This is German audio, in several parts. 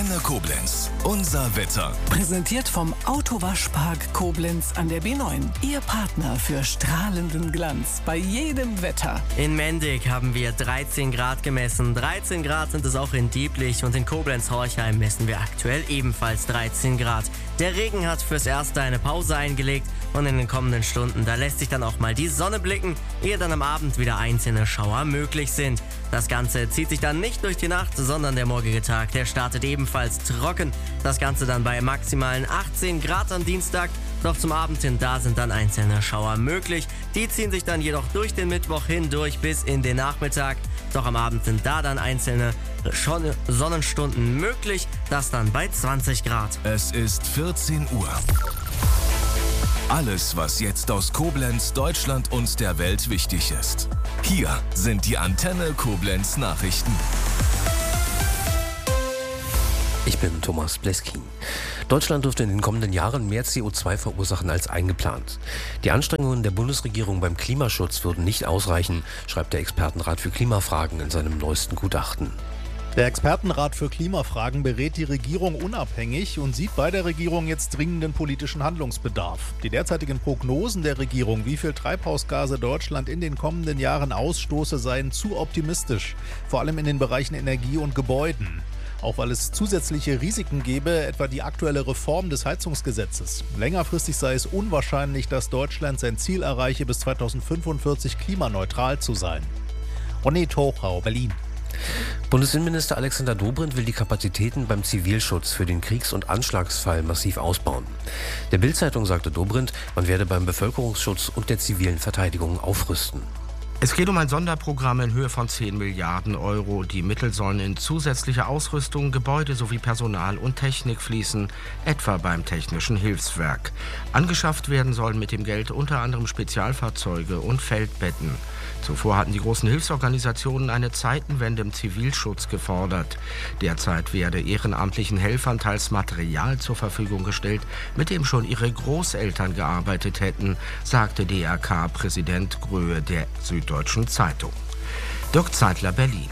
Antenne Koblenz. Unser Wetter. Präsentiert vom Autowaschpark Koblenz an der B9. Ihr Partner für strahlenden Glanz bei jedem Wetter. In Mendig haben wir 13 Grad gemessen. 13 Grad sind es auch in Dieblich und in Koblenz-Horchheim messen wir aktuell ebenfalls 13 Grad. Der Regen hat fürs Erste eine Pause eingelegt und in den kommenden Stunden, da lässt sich dann auch mal die Sonne blicken, ehe dann am Abend wieder einzelne Schauer möglich sind. Das Ganze zieht sich dann nicht durch die Nacht, sondern der morgige Tag, der startet ebenfalls trocken. Das Ganze dann bei maximalen 18 Grad am Dienstag. Doch zum Abend hin, da sind dann einzelne Schauer möglich. Die ziehen sich dann jedoch durch den Mittwoch hindurch bis in den Nachmittag. Doch am Abend sind da dann einzelne Sonnenstunden möglich. Das dann bei 20 Grad. Es ist 14 Uhr. Alles, was jetzt aus Koblenz, Deutschland und der Welt wichtig ist. Hier sind die Antenne Koblenz Nachrichten. Ich bin Thomas Bleskin. Deutschland dürfte in den kommenden Jahren mehr CO2 verursachen als eingeplant. Die Anstrengungen der Bundesregierung beim Klimaschutz würden nicht ausreichen, schreibt der Expertenrat für Klimafragen in seinem neuesten Gutachten. Der Expertenrat für Klimafragen berät die Regierung unabhängig und sieht bei der Regierung jetzt dringenden politischen Handlungsbedarf. Die derzeitigen Prognosen der Regierung, wie viel Treibhausgase Deutschland in den kommenden Jahren ausstoße, seien zu optimistisch, vor allem in den Bereichen Energie und Gebäuden. Auch weil es zusätzliche Risiken gäbe, etwa die aktuelle Reform des Heizungsgesetzes. Längerfristig sei es unwahrscheinlich, dass Deutschland sein Ziel erreiche, bis 2045 klimaneutral zu sein. René Tochau, Berlin. Bundesinnenminister Alexander Dobrindt will die Kapazitäten beim Zivilschutz für den Kriegs- und Anschlagsfall massiv ausbauen. Der Bild-Zeitung sagte Dobrindt, man werde beim Bevölkerungsschutz und der zivilen Verteidigung aufrüsten. Es geht um ein Sonderprogramm in Höhe von 10 Milliarden Euro. Die Mittel sollen in zusätzliche Ausrüstung, Gebäude sowie Personal und Technik fließen, etwa beim Technischen Hilfswerk. Angeschafft werden sollen mit dem Geld unter anderem Spezialfahrzeuge und Feldbetten. Zuvor hatten die großen Hilfsorganisationen eine Zeitenwende im Zivilschutz gefordert. Derzeit werde ehrenamtlichen Helfern teils Material zur Verfügung gestellt, mit dem schon ihre Großeltern gearbeitet hätten, sagte DRK-Präsident Gröhe der Süddeutschen Zeitung. Dirk Zeitler, Berlin.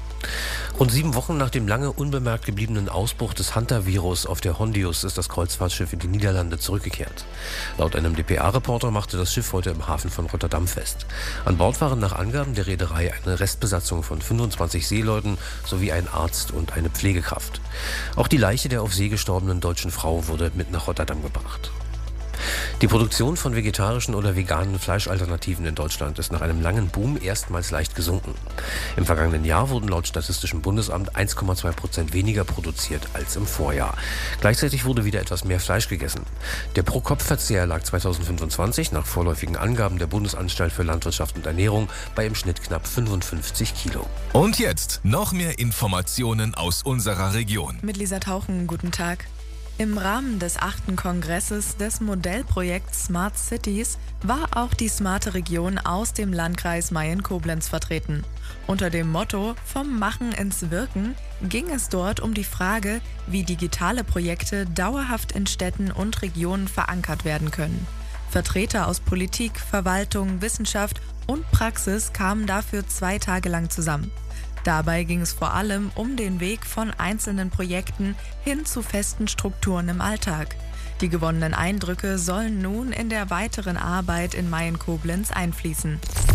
Rund 7 Wochen nach dem lange unbemerkt gebliebenen Ausbruch des Hunter-Virus auf der Hondius ist das Kreuzfahrtschiff in die Niederlande zurückgekehrt. Laut einem dpa-Reporter machte das Schiff heute im Hafen von Rotterdam fest. An Bord waren nach Angaben der Reederei eine Restbesatzung von 25 Seeleuten sowie ein Arzt und eine Pflegekraft. Auch die Leiche der auf See gestorbenen deutschen Frau wurde mit nach Rotterdam gebracht. Die Produktion von vegetarischen oder veganen Fleischalternativen in Deutschland ist nach einem langen Boom erstmals leicht gesunken. Im vergangenen Jahr wurden laut Statistischem Bundesamt 1,2% weniger produziert als im Vorjahr. Gleichzeitig wurde wieder etwas mehr Fleisch gegessen. Der Pro-Kopf-Verzehr lag 2025 nach vorläufigen Angaben der Bundesanstalt für Landwirtschaft und Ernährung bei im Schnitt knapp 55 Kilo. Und jetzt noch mehr Informationen aus unserer Region. Mit Lisa Tauchen, guten Tag. Im Rahmen des 8. Kongresses des Modellprojekts Smart Cities war auch die smarte Region aus dem Landkreis Mayen-Koblenz vertreten. Unter dem Motto „Vom Machen ins Wirken" ging es dort um die Frage, wie digitale Projekte dauerhaft in Städten und Regionen verankert werden können. Vertreter aus Politik, Verwaltung, Wissenschaft und Praxis kamen dafür 2 Tage lang zusammen. Dabei ging es vor allem um den Weg von einzelnen Projekten hin zu festen Strukturen im Alltag. Die gewonnenen Eindrücke sollen nun in der weiteren Arbeit in Mayen-Koblenz einfließen.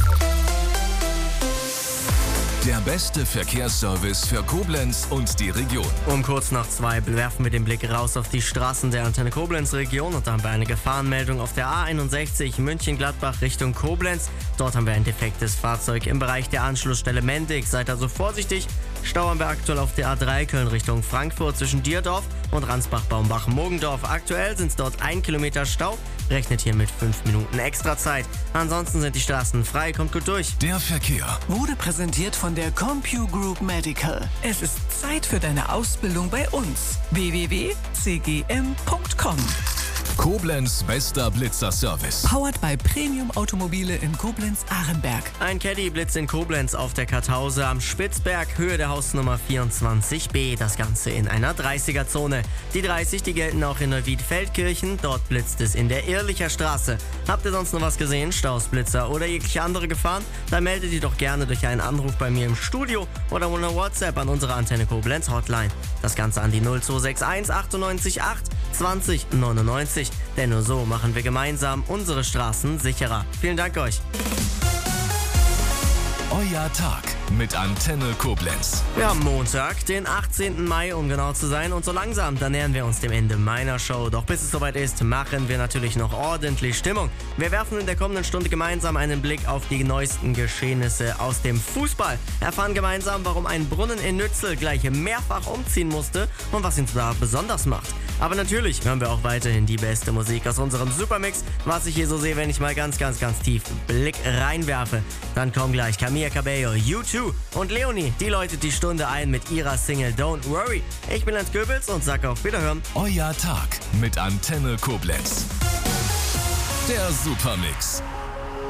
Der beste Verkehrsservice für Koblenz und die Region. Um kurz nach 2 werfen wir den Blick raus auf die Straßen der Antenne Koblenz-Region und da haben wir eine Gefahrenmeldung auf der A61 München-Gladbach Richtung Koblenz. Dort haben wir ein defektes Fahrzeug im Bereich der Anschlussstelle Mendig. Seid also vorsichtig. Stau haben wir aktuell auf der A3 Köln Richtung Frankfurt zwischen Dierdorf und Ransbach-Baumbach-Mogendorf. Aktuell sind es dort 1 Kilometer Stau. Rechnet hier mit 5 Minuten extra Zeit. Ansonsten sind die Straßen frei, kommt gut durch. Der Verkehr Wurde präsentiert von der CompuGroup Medical. Es ist Zeit für deine Ausbildung bei uns. www.cgm.com Koblenz bester Blitzerservice. Powered by Premium Automobile in Koblenz-Ahrenberg. Ein Caddy-Blitz in Koblenz auf der Kartause am Spitzberg, Höhe der Hausnummer 24b. Das Ganze in einer 30er-Zone. Die 30, die gelten auch in Neuwied-Feldkirchen. Dort blitzt es in der Irrlicher Straße. Habt ihr sonst noch was gesehen? Staus, Blitzer oder jegliche andere Gefahren? Dann meldet die doch gerne durch einen Anruf bei mir im Studio oder unter WhatsApp an unsere Antenne Koblenz Hotline. Das Ganze an die 0261 98 8 20 99. Denn nur so machen wir gemeinsam unsere Straßen sicherer. Vielen Dank euch. Euer Tag mit Antenne Koblenz. Wir haben Montag, den 18. Mai, um genau zu sein. Und so langsam, dann nähern wir uns dem Ende meiner Show. Doch bis es soweit ist, machen wir natürlich noch ordentlich Stimmung. Wir werfen in der kommenden Stunde gemeinsam einen Blick auf die neuesten Geschehnisse aus dem Fußball. Erfahren gemeinsam, warum ein Brunnen in Nützel gleich mehrfach umziehen musste und was ihn da besonders macht. Aber natürlich hören wir auch weiterhin die beste Musik aus unserem Supermix, was ich hier so sehe, wenn ich mal ganz tief Blick reinwerfe. Dann kommen gleich Camila Cabello, U2 und Leonie, die läutet die Stunde ein mit ihrer Single Don't Worry. Ich bin Lance Goebbels und sag auf Wiederhören. Euer Tag mit Antenne Koblenz. Der Supermix.